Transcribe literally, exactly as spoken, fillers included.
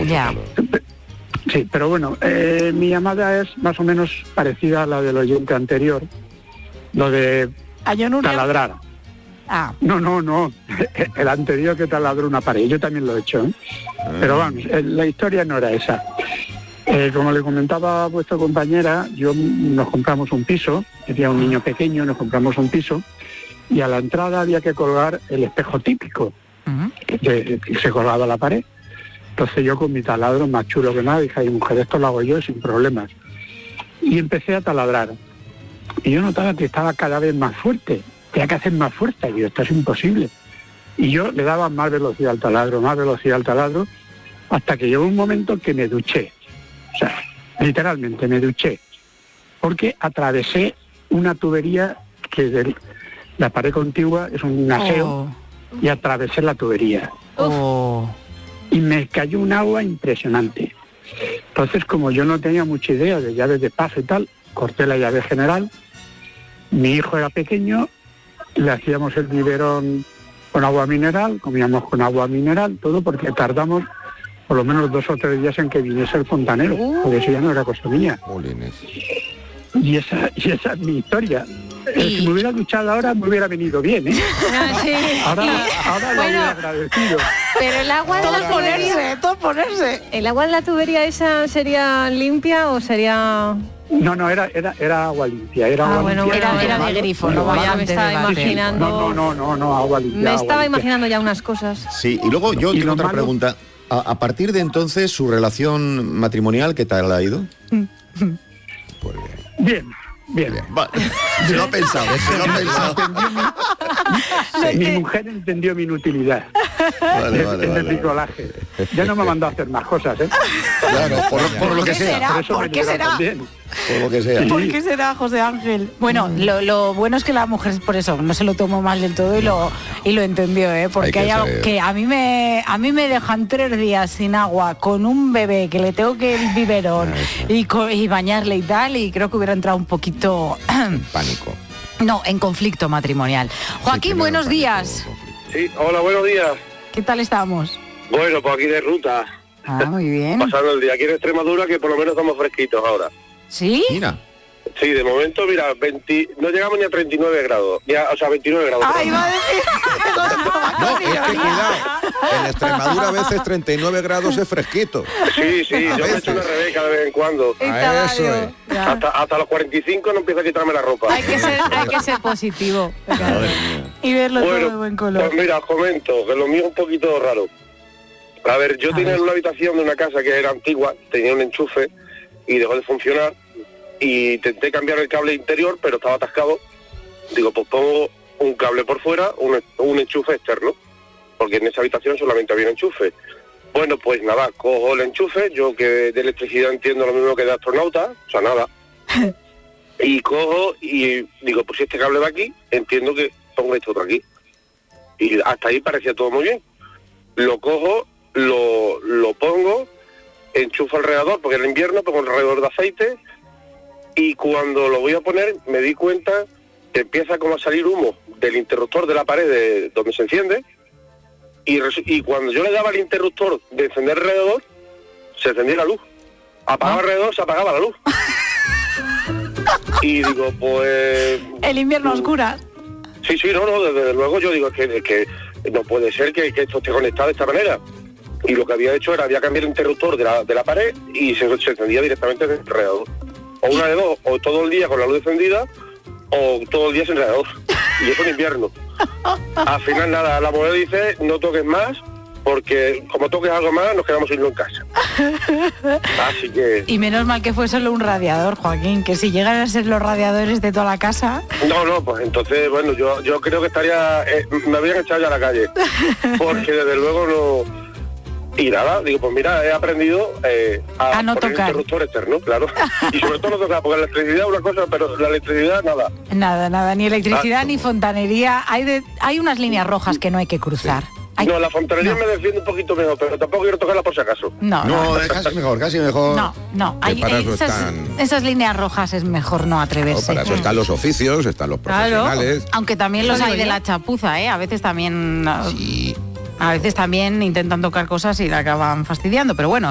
mucho Ya. calor. Sí, pero bueno, eh, mi llamada es más o menos parecida a la del oyente anterior, lo de ¿A yo no taladrar. Ah, No, no, no, el anterior que taladró una pared, yo también lo he hecho, ¿eh? Pero vamos, eh, la historia no era esa. Eh, como le comentaba a vuestra compañera, yo nos compramos un piso, tenía un niño pequeño, nos compramos un piso, y a la entrada había que colgar el espejo típico, uh-huh. que, que se colgaba a la pared. Entonces yo con mi taladro más chulo que nada dije, ay mujer, esto lo hago yo sin problemas. Y empecé a taladrar. Y yo notaba que estaba cada vez más fuerte, tenía que hacer más fuerza, y yo, esto es imposible. Y yo le daba más velocidad al taladro, más velocidad al taladro, hasta que llegó un momento que me duché. O sea, literalmente me duché, porque atravesé una tubería que de la pared contigua es un aseo, Oh. y atravesé la tubería. Oh. Y me cayó un agua impresionante. Entonces, como yo no tenía mucha idea de llaves de paso y tal, corté la llave general. Mi hijo era pequeño, le hacíamos el biberón con agua mineral, comíamos con agua mineral, todo porque tardamos por lo menos dos o tres días en que viniese el fontanero, Uh. porque eso ya no era cosa mía. Jolines. Y esa, y esa es mi historia. Eh, Y- Si me hubiera duchado ahora me hubiera venido bien, ¿eh? Ah, sí. Ahora, ahora lo Bueno. hubiera agradecido. Pero el agua de la Todo tubería, ponerse, todo ponerse. ¿el agua de la tubería esa sería limpia o sería...? No, no, era, era, era agua limpia, era Ah, agua bueno, limpia. era- Lo era de malo- grifo, lo no malo- vaya me de estaba debate. imaginando... No, no, no, no, no, agua limpia. Me agua estaba limpia. imaginando ya unas cosas. Sí, y luego yo Y tengo lo otra malo- pregunta. A, a partir de entonces, ¿su relación matrimonial qué tal ha ido? Pues bien. Bien, bien. Vale. Se lo ha pensado, se lo ha pensado. Mi mujer entendió mi inutilidad Vale, en vale, el vale. bricolaje. Ya no me mandó a hacer más cosas, ¿eh? Claro, por, por lo que ¿Qué sea. será? Por eso ¿Por me qué libró será? también. Por lo que sea. ¿Por qué será, José Ángel? Bueno, lo, lo bueno es que la mujer por eso no se lo tomó mal del todo y lo y lo entendió, ¿eh? Porque Hay que hay, algo saber. que a mí me a mí me dejan tres días sin agua con un bebé que le tengo que el biberón y, co- y bañarle y tal, y creo que hubiera entrado un poquito Pánico. no, en conflicto matrimonial. Joaquín, Sí, primero buenos pánico, días. conflicto. Sí, hola, buenos días. ¿Qué tal estamos? Bueno, pues aquí de ruta, Ah, muy bien. pasando el día aquí en Extremadura, que por lo menos estamos fresquitos ahora. ¿Sí? Mira, Sí, de momento, mira, veinte, no llegamos ni a treinta y nueve grados, ya, o sea, veintinueve grados. Ay, va a decir. no, es que cuidado. En Extremadura a veces treinta y nueve grados es fresquito. Sí, sí, A yo me veces. echo una rebeca de vez en cuando. A eso es. Ya. Hasta, hasta los cuarenta y cinco no empiezo a quitarme la ropa. Hay que ser, hay que ser positivo. Madre mía. Y verlo todo de Bueno, buen color. pues mira, os comento que lo mío es un poquito raro. A ver, yo A tenía ver. una habitación de una casa que era antigua, tenía un enchufe y dejó de funcionar, y intenté cambiar el cable interior, pero estaba atascado. Digo, pues pongo un cable por fuera, un, un enchufe externo, porque en esa habitación solamente había un enchufe. Bueno, pues nada, cojo el enchufe, yo que de electricidad entiendo lo mismo que de astronauta, o sea, nada. Y cojo y digo, pues si este cable va aquí, entiendo que pongo este otro aquí. Y hasta ahí parecía todo muy bien. Lo cojo, lo, lo pongo, enchufo el radiador, porque era invierno, pongo el radiador de aceite, y cuando lo voy a poner me di cuenta que empieza como a salir humo del interruptor de la pared de, donde se enciende, y, resu- y cuando yo le daba al interruptor de encender el radiador, se encendía la luz. Apagaba el radiador, se apagaba la luz. Y digo, pues... El invierno oscura. Sí, sí, no, no, desde luego yo digo que, es que no puede ser que, que esto esté conectado de esta manera. Y lo que había hecho era, había cambiado el interruptor de la, de la pared y se, se encendía directamente del radiador. O una de dos, o todo el día con la luz encendida, o todo el día sin radiador. Y eso en invierno. Al final nada, la mujer dice, no toques más, porque como toques algo más, nos quedamos sin luz en casa. Así que... Y menos mal que fue solo un radiador, Joaquín, que si llegan a ser los radiadores de toda la casa... No, no, pues entonces, bueno, yo yo creo que estaría... eh, me habían echado ya a la calle. Porque desde luego no... Y nada, digo, pues mira, he aprendido eh, a, A no poner tocar. interruptor externo, claro. Y sobre todo no tocar, porque la electricidad es una cosa, pero la electricidad nada. Nada, nada, ni electricidad Ah, ni fontanería. Hay de, hay unas líneas rojas que no hay que cruzar. Hay- No, la fontanería no. me defiende un poquito mejor, pero tampoco quiero tocarla por si acaso. No, No, no, es casi mejor, casi mejor. no, no. Que Hay, para hay eso esas, están- esas líneas rojas es mejor no No, atreverse. para eso están los oficios, están los Claro, profesionales. aunque también los Eso hay digo de yo. la chapuza, ¿eh? A veces también... Sí. A veces también intentan tocar cosas y la acaban fastidiando, pero bueno.